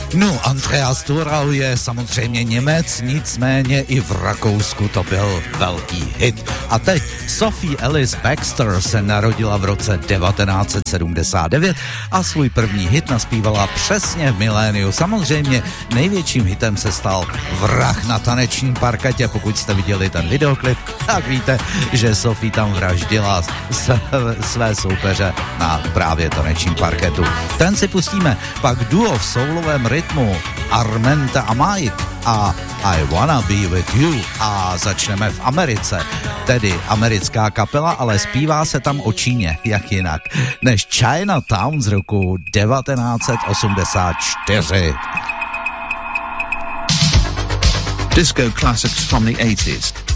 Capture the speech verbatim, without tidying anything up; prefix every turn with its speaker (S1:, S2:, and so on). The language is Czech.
S1: No, Andreas Thurau je samozřejmě Němec, nicméně i v Rakousku to byl velký hit. A teď Sophie Ellis Bextor se narodila v roce devatenáct set sedmdesát devět a svůj první hit naspívala přesně v miléniu. Samozřejmě největším hitem se stal Vrah na tanečním parketě. Pokud jste viděli ten videoklip, tak víte, že Sophie tam vraždila své soupeře na právě tanečním parketu. Ten si pustíme, pak duo v soulovém rytmu Armenta a Mike a I Wanna Be With You a začneme v Americe, tedy americká kapela, ale zpívá se tam o Číně, jak jinak, než Chinatown z roku devatenáct set osmdesát čtyři.
S2: Disco classics from the eighties.